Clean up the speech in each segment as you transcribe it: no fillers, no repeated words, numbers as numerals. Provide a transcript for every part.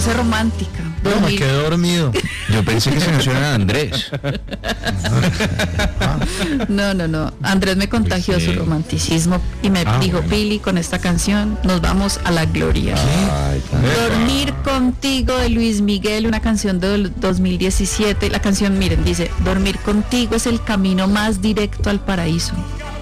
puse romántica. No, me quedé dormido. Yo pensé que esa canción era de Andrés. No. Andrés me contagió su romanticismo y me dijo, bueno. Pili, con esta canción nos vamos a la gloria. Dormir contigo de Luis Miguel, una canción de 2017. La canción, miren, dice, dormir contigo es el camino más directo al paraíso.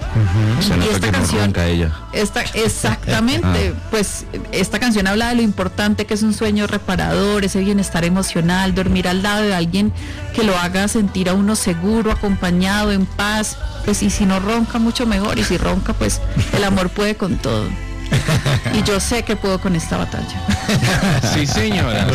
Y esta canción, exactamente, pues esta canción habla de lo importante que es un sueño reparador, ese bienestar emocional, dormir al lado de alguien que lo haga sentir a uno seguro, acompañado, en paz, pues, y si no ronca, mucho mejor, y si ronca, pues el amor puede con todo. Y yo sé que puedo con esta batalla. Sí, señora.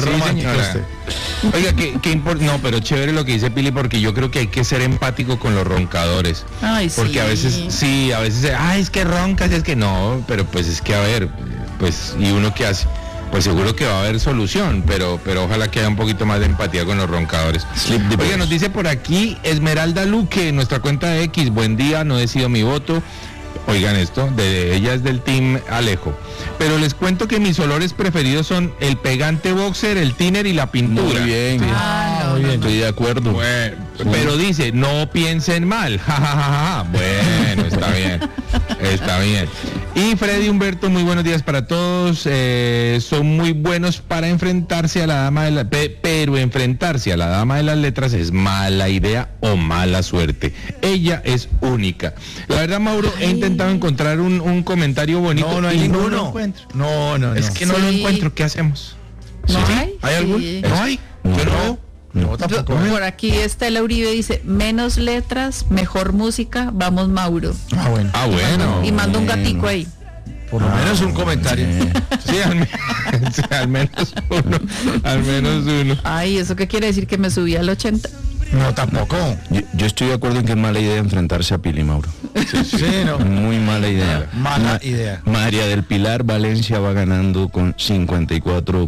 Oiga, no, pero chévere lo que dice Pili, porque yo creo que hay que ser empático con los roncadores. Ay, porque a veces, es que roncas, es que no, pero pues es que a ver, pues, ¿y uno qué hace? Pues seguro que va a haber solución, pero ojalá que haya un poquito más de empatía con los roncadores. Oiga, nos dice por aquí Esmeralda Luque, en nuestra cuenta de X, buen día, no decido mi voto. Oigan esto, ella es del team Alejo. Pero les cuento que mis olores preferidos son el pegante boxer, el thinner y la pintura. Muy bien, muy bien. Estoy de acuerdo. Bueno, pero dice, no piensen mal. Bueno, está bien. Y Freddy Humberto, muy buenos días para todos. Son muy buenos para enfrentarse a la dama de pero enfrentarse a la dama de las letras es mala idea o mala suerte. Ella es única. La verdad, Mauro, he intentado encontrar un comentario bonito. No hay ninguno. No lo encuentro. No. Es que no lo encuentro. ¿Qué hacemos? ¿No hay? ¿Hay algún? Sí. ¿No hay? Yo no veo. No, tampoco. Por aquí Estela Uribe dice, menos letras, mejor música, vamos Mauro. Bueno. Y manda un gatico ahí. Por lo menos un comentario. Sí, al menos uno. Ay, ¿eso qué quiere decir? ¿Que me subí al 80? No, tampoco. Yo estoy de acuerdo en que es mala idea enfrentarse a Pili, Mauro. Sí, no. Muy mala idea. Mala idea. María del Pilar Valencia va ganando con 54%,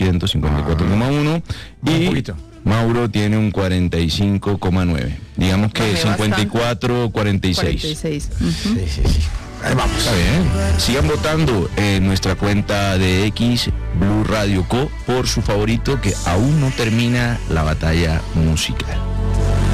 54,1%. Un poquito. Mauro tiene un 45,9%. Digamos que 54-46. 46. Sí. Ahí vamos. Está bien. Sigan votando en nuestra cuenta de X, Blue Radio Co, por su favorito, que aún no termina la batalla musical.